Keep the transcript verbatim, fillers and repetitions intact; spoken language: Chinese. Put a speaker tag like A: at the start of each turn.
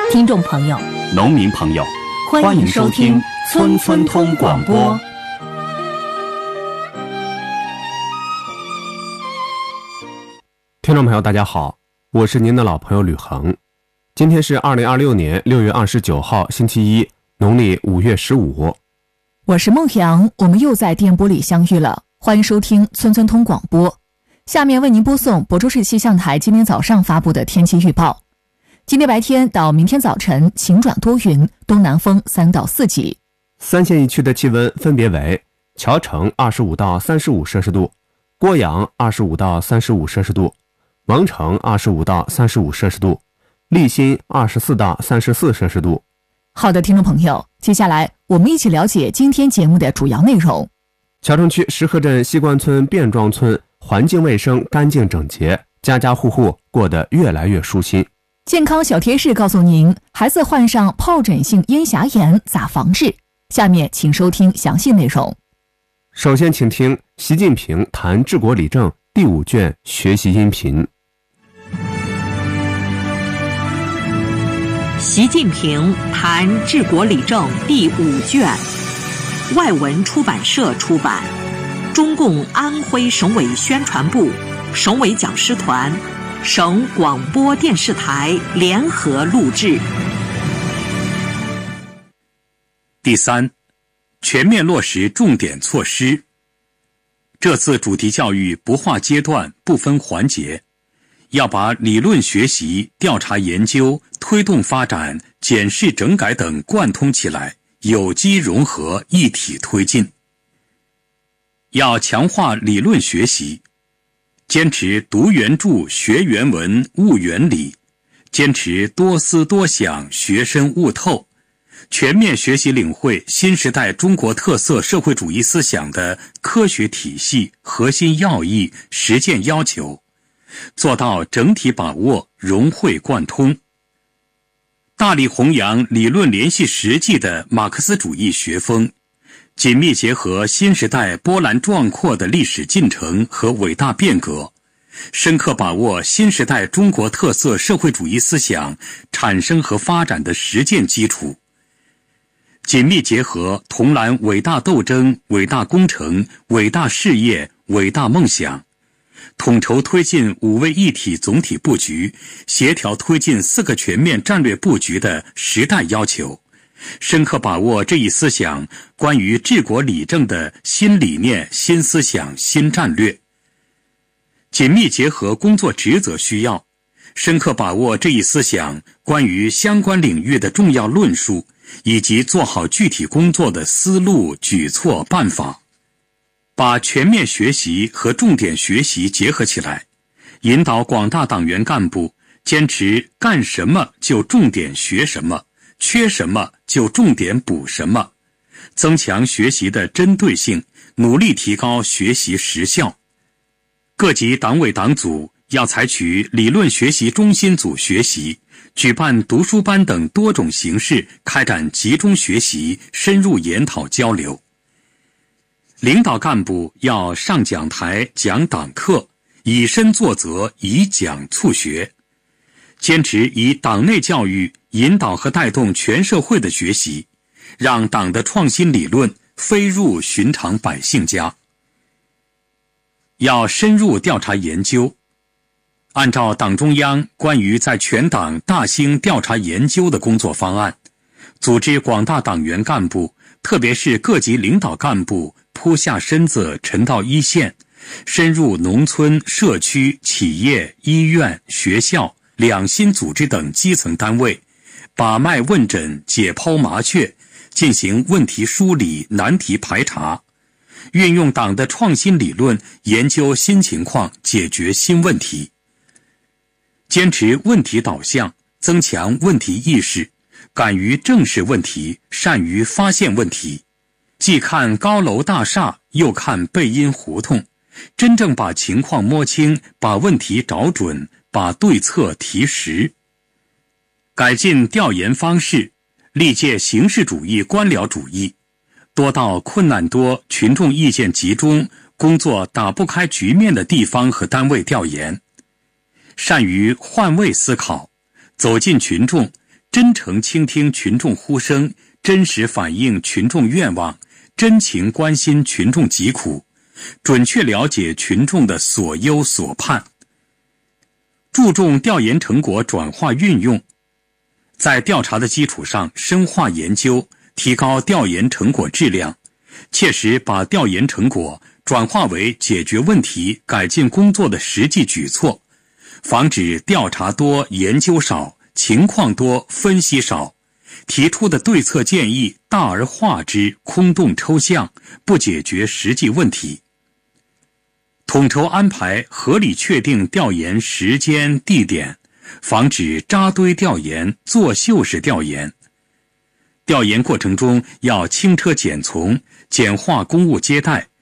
A: 听众朋友、
B: 农民朋友，
A: 欢迎收听村村通广播。
C: 听众朋友大家好，我是您的老朋友吕恒。今天是二零二六年六月二十九号星期一，农历五月十五。
A: 我是孟阳，我们又在电波里相遇了，欢迎收听村村通广播。下面为您播送亳州市气象台今天早上发布的天气预报。今天白天到明天早晨晴转多云，东南风三到四级。
C: 三县一区的气温分别为谯城二十五到三十五摄氏度，郭阳二十五到三十五摄氏度，蒙城二十五到三十五摄氏度，利辛二十四到三十四摄氏度。
A: 好的，听众朋友，接下来我们一起了解今天节目的主要内容。
C: 谯城区石河镇西关村卞庄村环境卫生干净整洁，家家户户过得越来越舒心。
A: 健康小贴士告诉您，孩子患上疱疹性咽峡炎咋防治？下面请收听详细内容。
C: 首先请听习近平谈治国理政第五卷学习音频。
D: 习近平谈治国理政第五卷，外文出版社出版，中共安徽省委宣传部、省委讲师团、省广播电视台联合录制。
B: 第三，全面落实重点措施。这次主题教育不划阶段、不分环节，要把理论学习、调查研究、推动发展、检视整改等贯通起来，有机融合，一体推进。要强化理论学习，坚持读原著、学原文、悟原理，坚持多思多想、学深悟透，全面学习领会新时代中国特色社会主义思想的科学体系、核心要义、实践要求，做到整体把握、融会贯通。大力弘扬理论联系实际的马克思主义学风，紧密结合新时代波澜壮阔的历史进程和伟大变革，深刻把握新时代中国特色社会主义思想产生和发展的实践基础，紧密结合同揽伟大斗争、伟大工程、伟大事业、伟大梦想，统筹推进五位一体总体布局，协调推进四个全面战略布局的时代要求，深刻把握这一思想关于治国理政的新理念、新思想、新战略，紧密结合工作职责需要，深刻把握这一思想关于相关领域的重要论述，以及做好具体工作的思路、举措、办法，把全面学习和重点学习结合起来，引导广大党员干部坚持干什么就重点学什么，缺什么就重点补什么，增强学习的针对性，努力提高学习实效。各级党委党组要采取理论学习中心组学习，举办读书班等多种形式开展集中学习、深入研讨交流。领导干部要上讲台讲党课，以身作则，以讲促学，坚持以党内教育引导和带动全社会的学习，让党的创新理论飞入寻常百姓家。要深入调查研究，按照党中央关于在全党大兴调查研究的工作方案，组织广大党员干部，特别是各级领导干部扑下身子沉到一线，深入农村、社区、企业、医院、学校、两新组织等基层单位，把脉问诊、解剖麻雀，进行问题梳理、难题排查，运用党的创新理论研究新情况，解决新问题。坚持问题导向，增强问题意识，敢于正视问题，善于发现问题，既看高楼大厦，又看背阴胡同，真正把情况摸清，把问题找准，把对策提实。改进调研方式，历届形式主义官僚主义，多到困难多、群众意见集中、工作打不开局面的地方和单位调研，善于换位思考，走进群众， 真诚倾听群众呼声，真实反映群众愿望，真情关心群众疾苦，准确了解群众的所忧所盼。注重调研成果转化运用，在调查的基础上深化研究，提高调研成果质量，切实把调研成果转化为解决问题、改进工作的实际举措，防止调查多、研究少，情况多、分析少，提出的对策建议大而化之，空洞抽象，不解决实际问题。统筹安排，合理确定调研时间、地点，防止扎堆调研、作秀式调研。调研过程中要轻车简从，简化公务接待，